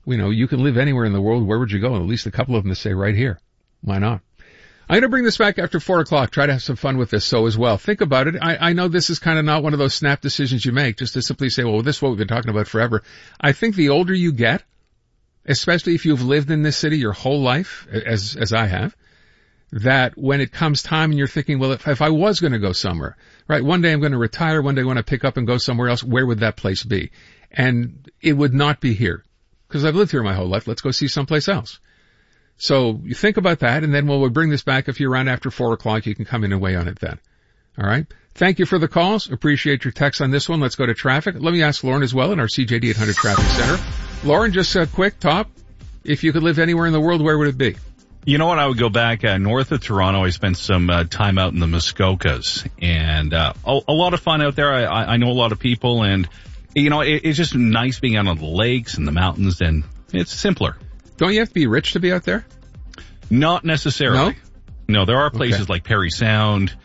You can live anywhere in the world. Where would you go? At least a couple of them to say right here. Why not? I'm going to bring this back after 4 o'clock. Try to have some fun with this as well. Think about it. I know this is kind of not one of those snap decisions you make just to simply say, well, this is what we've been talking about forever. I think the older you get, especially if you've lived in this city your whole life, as I have, that when it comes time and you're thinking, well, if I was going to go somewhere, right, one day I'm going to retire, one day I want to pick up and go somewhere else, where would that place be? And it would not be here, because I've lived here my whole life. Let's go see someplace else. So you think about that, and then we'll bring this back. If you're around after 4 o'clock, you can come in and weigh on it then. All right? Thank you for the calls. Appreciate your text on this one. Let's go to traffic. Let me ask Lauren as well in our CJD 800 Traffic Center. Lauren, just a quick top. If you could live anywhere in the world, where would it be? You know what? I would go back north of Toronto. I spent some time out in the Muskokas, and a lot of fun out there. I know a lot of people, and it's just nice being out on the lakes and the mountains, and it's simpler. Don't you have to be rich to be out there? Not necessarily. No, there are places like Perry Sound.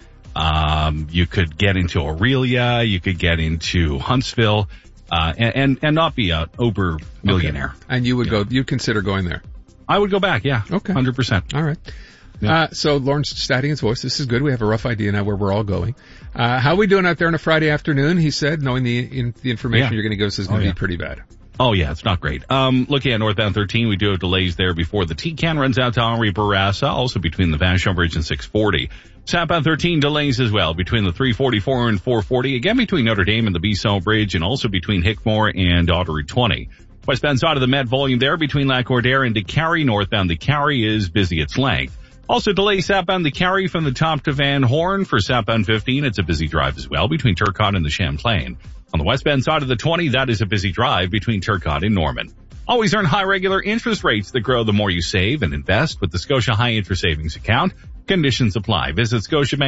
You could get into Aurelia. You could get into Huntsville, and not be a Uber millionaire. Okay. And you would go, you'd consider going there? I would go back, yeah. Okay. 100%. All right. Yeah. So Lauren's starting his voice. This is good. We have a rough idea now where we're all going. How are we doing out there on a Friday afternoon? He said, knowing the information you're going to give us is going to be pretty bad. Oh yeah, it's not great. Looking at northbound 13, we do have delays there before the T-Can runs out to Henri Bourassa, also between the Vashon Bridge and 640. Southbound 13 delays as well between the 344 and 440, again between Notre Dame and the Bissau Bridge, and also between Hickmore and Ottery 20. Westbound side of the Met volume there between Lacordaire and DeCarry. Northbound DeCarry is busy its length. Also delays southbound DeCarry from the top to Van Horn. For southbound 15, it's a busy drive as well between Turcotte and the Champlain. On the westbound side of the 20, that is a busy drive between Turcotte and Norman. Always earn high regular interest rates that grow the more you save and invest with the Scotia High Interest Savings Account. Conditions apply. Visit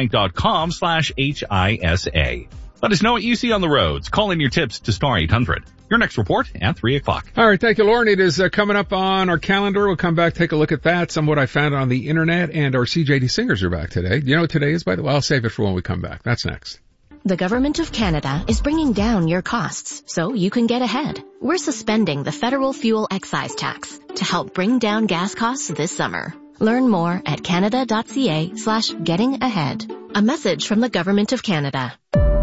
scotiabank.com/HISA. Let us know what you see on the roads. Call in your tips to Star 800. Your next report at 3 o'clock. All right. Thank you, Lauren. It is coming up on our calendar. We'll come back, take a look at that. Some what I found on the internet, and our CJD singers are back today. Do you know what today is, by the way? I'll save it for when we come back. That's next. The Government of Canada is bringing down your costs so you can get ahead. We're suspending the federal fuel excise tax to help bring down gas costs this summer. Learn more at canada.ca/gettingahead. A message from the Government of Canada.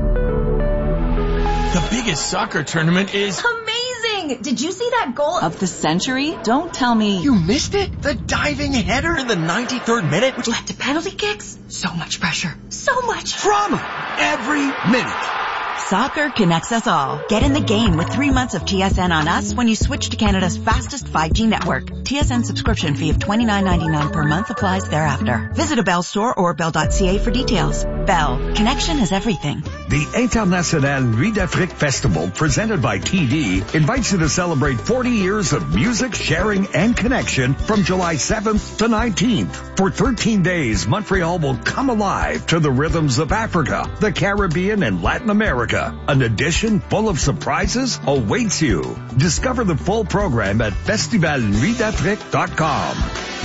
The biggest soccer tournament is amazing! Did you see that goal of the century? Don't tell me you missed it. The diving header in the 93rd minute, which led to penalty kicks. So much pressure. So much drama every minute. Soccer connects us all. Get in the game with 3 months of TSN on us when you switch to Canada's fastest 5G network. TSN subscription fee of $29.99 per month applies thereafter. Visit a Bell store or bell.ca for details. Bell. Connection is everything. The International Nuit d'Afrique Festival, presented by TD, invites you to celebrate 40 years of music, sharing, and connection from July 7th to 19th. For 13 days, Montreal will come alive to the rhythms of Africa, the Caribbean, and Latin America. An edition full of surprises awaits you. Discover the full program at festivalnuitdafrique.com.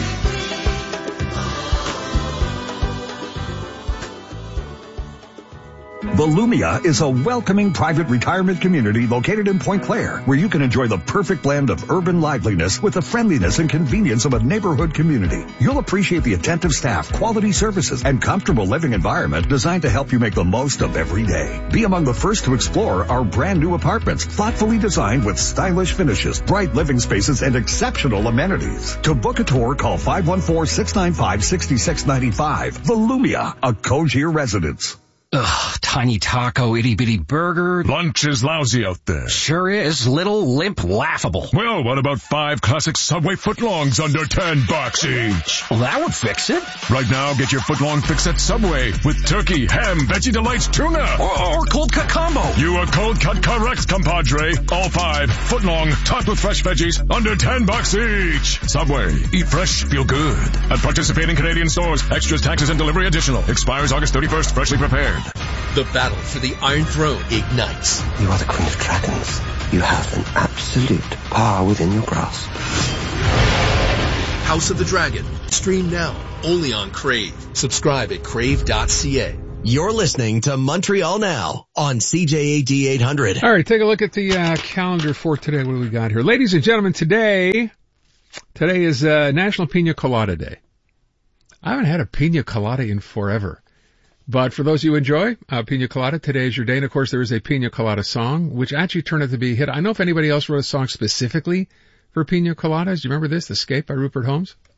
Volumia is a welcoming private retirement community located in Point Claire, where you can enjoy the perfect blend of urban liveliness with the friendliness and convenience of a neighborhood community. You'll appreciate the attentive staff, quality services, and comfortable living environment designed to help you make the most of every day. Be among the first to explore our brand new apartments, thoughtfully designed with stylish finishes, bright living spaces, and exceptional amenities. To book a tour, call 514-695-6695. Volumia, a Cogier residence. Ugh, tiny taco, itty-bitty burger. Lunch is lousy out there. Sure is. Little, limp, laughable. Well, what about 5 classic Subway footlongs under $10 each? Well, that would fix it. Right now, get your footlong fix at Subway with turkey, ham, Veggie Delights, tuna. Or cold cut combo. You are cold cut correct, compadre. All 5 footlong, topped with fresh veggies, under $10 each. Subway. Eat fresh, feel good. At participating Canadian stores, extras, taxes, and delivery additional. Expires August 31st, freshly prepared. The battle for the Iron Throne ignites. You are the Queen of Dragons. You have an absolute power within your grasp. House of the Dragon. Stream now, only on Crave. Subscribe at crave.ca. You're listening to Montreal Now on CJAD 800. All right, take a look at the calendar for today. What do we got here? Ladies and gentlemen, today is National Pina Colada Day. I haven't had a pina colada in forever. But for those who enjoy pina colada, today is your day. And of course, there is a pina colada song, which actually turned out to be a hit. I don't know if anybody else wrote a song specifically for pina coladas. Do you remember this? Escape by Rupert Holmes?